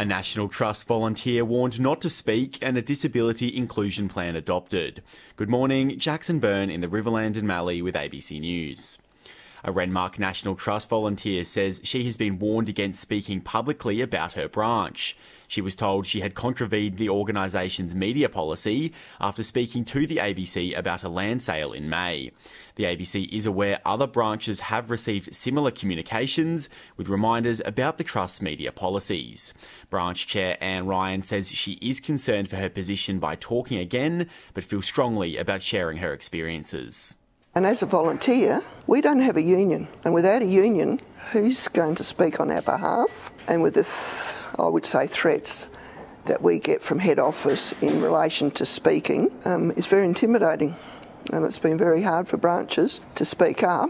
A National Trust volunteer warned not to speak and a disability inclusion plan adopted. Good morning, Jackson Byrne in the Riverland and Mallee with ABC News. A Renmark National Trust volunteer says she has been warned against speaking publicly about her branch. She was told she had contravened the organisation's media policy after speaking to the ABC about a land sale in May. The ABC is aware other branches have received similar communications with reminders about the Trust's media policies. Branch Chair Anne Ryan says she is concerned for her position by talking again, but feels strongly about sharing her experiences. And as a volunteer, we don't have a union. And without a union, who's going to speak on our behalf? And with the, I would say, threats that we get from head office in relation to speaking is very intimidating. And it's been very hard for branches to speak up.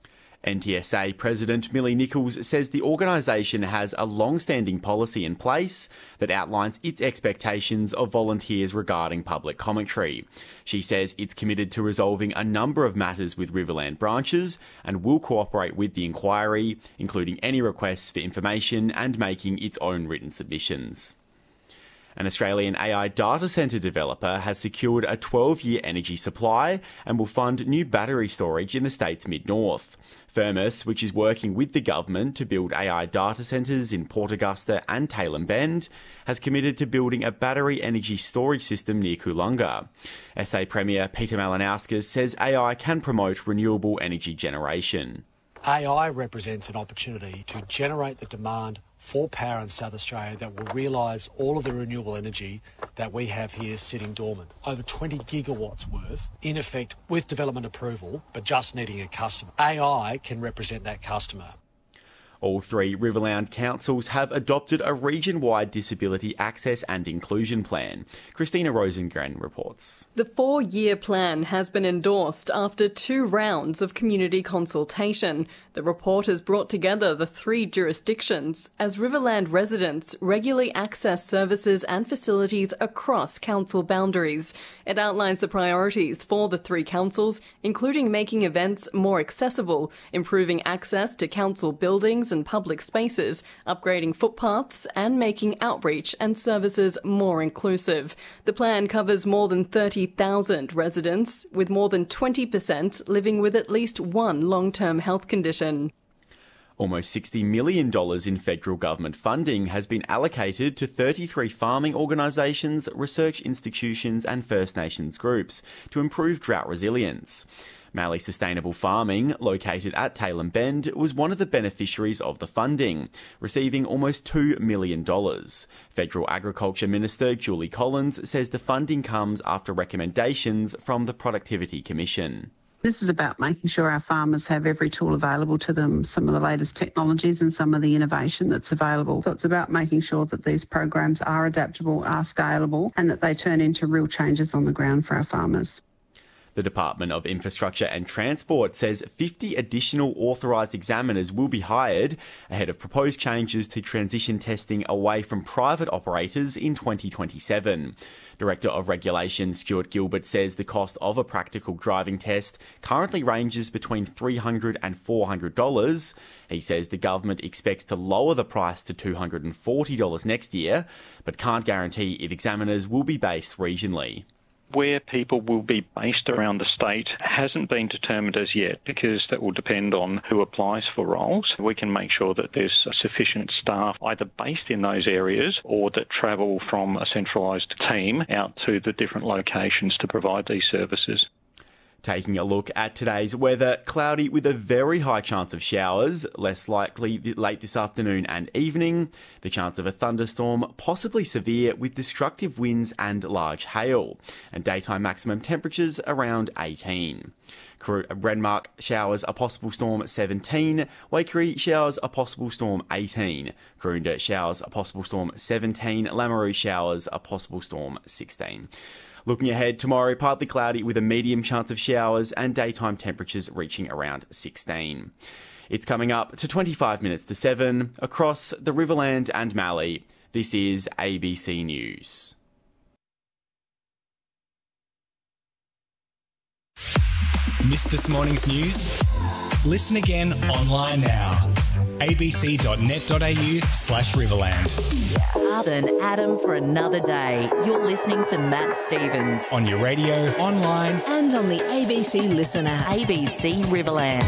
NTSA President Millie Nichols says the organisation has a long-standing policy in place that outlines its expectations of volunteers regarding public commentary. She says it's committed to resolving a number of matters with Riverland branches and will cooperate with the inquiry, including any requests for information and making its own written submissions. An Australian AI data centre developer has secured a 12-year energy supply and will fund new battery storage in the state's mid-north. Firmus, which is working with the government to build AI data centres in Port Augusta and Tailem Bend, has committed to building a battery energy storage system near Coolunga. SA Premier Peter Malinauskas says AI can promote renewable energy generation. AI represents an opportunity to generate the demand for power in South Australia that will realise all of the renewable energy that we have here sitting dormant. Over 20 gigawatts worth, in effect, with development approval, but just needing a customer. AI can represent that customer. All three Riverland councils have adopted a region-wide disability access and inclusion plan. Christina Rosengren reports. The 4-year plan has been endorsed after 2 rounds of community consultation. The report has brought together the 3 jurisdictions as Riverland residents regularly access services and facilities across council boundaries. It outlines the priorities for the 3 councils, including making events more accessible, improving access to council buildings and public spaces, upgrading footpaths and making outreach and services more inclusive. The plan covers more than 30,000 residents, with more than 20% living with at least one long-term health condition. Almost $60 million in federal government funding has been allocated to 33 farming organisations, research institutions and First Nations groups to improve drought resilience. Mallee Sustainable Farming, located at Tailem Bend, was one of the beneficiaries of the funding, receiving almost $2 million. Federal Agriculture Minister Julie Collins says the funding comes after recommendations from the Productivity Commission. This is about making sure our farmers have every tool available to them, some of the latest technologies and some of the innovation that's available. So it's about making sure that these programs are adaptable, are scalable, and that they turn into real changes on the ground for our farmers. The Department of Infrastructure and Transport says 50 additional authorised examiners will be hired ahead of proposed changes to transition testing away from private operators in 2027. Director of Regulation Stuart Gilbert says the cost of a practical driving test currently ranges between $300 and $400. He says the government expects to lower the price to $240 next year, but can't guarantee if examiners will be based regionally. Where people will be based around the state hasn't been determined as yet, because that will depend on who applies for roles. We can make sure that there's sufficient staff either based in those areas or that travel from a centralised team out to the different locations to provide these services. Taking a look at today's weather, cloudy with a very high chance of showers, less likely late this afternoon and evening. The chance of a thunderstorm, possibly severe with destructive winds and large hail. And daytime maximum temperatures around 18. Renmark showers a possible storm 17. Waikerie showers a possible storm 18. Karoonda showers a possible storm 17. Lameroo showers a possible storm 16. Looking ahead, tomorrow partly cloudy with a medium chance of showers and daytime temperatures reaching around 16. It's coming up to 25 minutes to 7 across the Riverland and Mallee. This is ABC News. Missed this morning's news? Listen again online now. abc.net.au/Riverland. Up and Adam for another day. You're listening to Matt Stevens. On your radio, online, and on the ABC Listen app. ABC Riverland.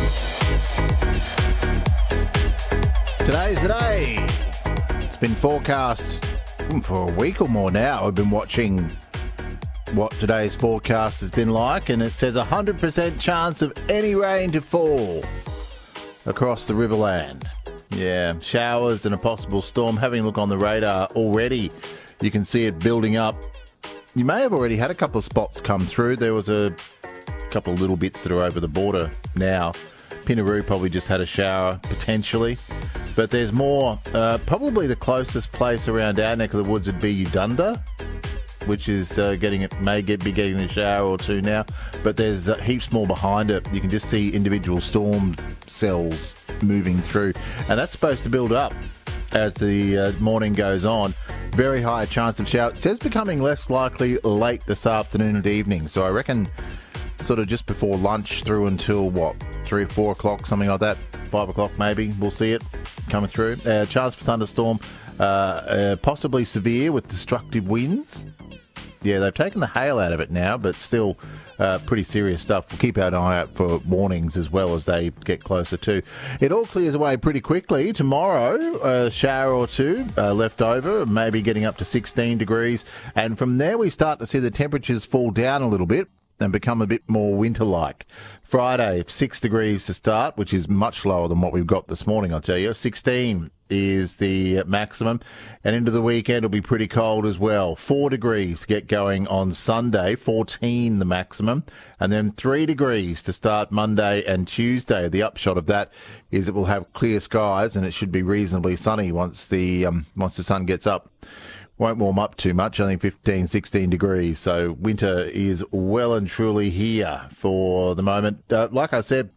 Today's the day. It's been forecast for a week or more now. I've been watching what today's forecast has been like, and it says 100% chance of any rain to fall across the Riverland. Yeah, showers and a possible storm. Having a look on the radar already, you can see it building up. You may have already had a couple of spots come through. There was a couple of little bits that are over the border now. Pinaroo probably just had a shower, potentially. But there's more. Probably the closest place around our neck of the woods would be Udunda, which is be getting a shower or two now. But there's heaps more behind it. You can just see individual storm cells moving through. And that's supposed to build up as the morning goes on. Very high chance of shower. It says becoming less likely late this afternoon and evening. So I reckon sort of just before lunch through until, 3 or 4 o'clock, something like that. 5 o'clock maybe, we'll see it coming through. Chance for thunderstorm, possibly severe with destructive winds. Yeah, they've taken the hail out of it now, but still pretty serious stuff. We'll keep our eye out for warnings as well as they get closer too. It all clears away pretty quickly. Tomorrow, a shower or two left over, maybe getting up to 16 degrees. And from there, we start to see the temperatures fall down a little bit and become a bit more winter-like. Friday, 6 degrees to start, which is much lower than what we've got this morning, I'll tell you. 16 is the maximum, and into the weekend it'll be pretty cold as well. 4 degrees to get going on Sunday, 14 the maximum, and then 3 degrees to start Monday and Tuesday. The upshot of that is it will have clear skies and it should be reasonably sunny once the sun gets up. Won't warm up too much, only 15, 16 degrees. So winter is well and truly here for the moment. Like I said,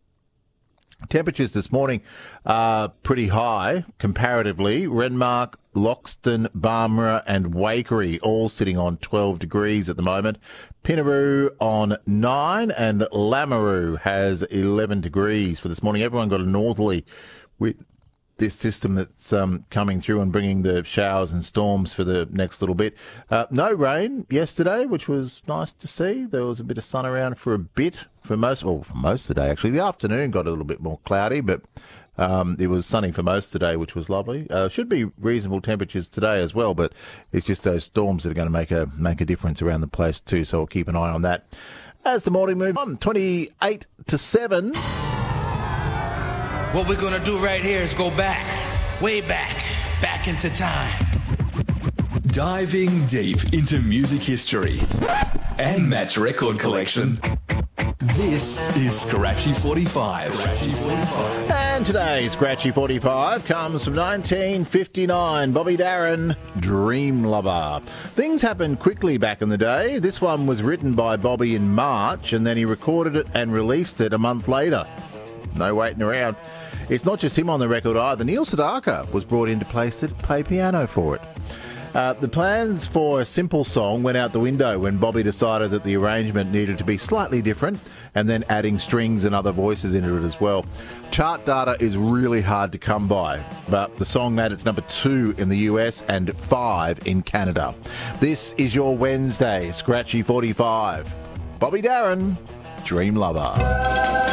temperatures this morning are pretty high comparatively. Renmark, Loxton, Barmera and Waikerie all sitting on 12 degrees at the moment. Pinaroo on 9 and Lameroo has 11 degrees for this morning. Everyone got a northerly with this system that's coming through and bringing the showers and storms for the next little bit. No rain yesterday, which was nice to see. There was a bit of sun around for a bit, for most of the day actually. The afternoon got a little bit more cloudy, but it was sunny for most of the day, which was lovely. Should be reasonable temperatures today as well, but it's just those storms that are going to make a difference around the place too, so I'll keep an eye on that. As the morning moves on, 28 to 7. What we're going to do right here is go back, way back into time. Diving deep into music history and Matt's record collection. This is Scratchy 45. And today's Scratchy 45 comes from 1959. Bobby Darin, Dream Lover. Things happened quickly back in the day. This one was written by Bobby in March, and then he recorded it and released it a month later. No waiting around. It's not just him on the record either. Neil Sedaka was brought into place to play piano for it. The plans for a simple song went out the window when Bobby decided that the arrangement needed to be slightly different, and then adding strings and other voices into it as well. Chart data is really hard to come by, but the song made its number 2 in the US and 5 in Canada. This is your Wednesday Scratchy 45. Bobby Darin, Dream Lover.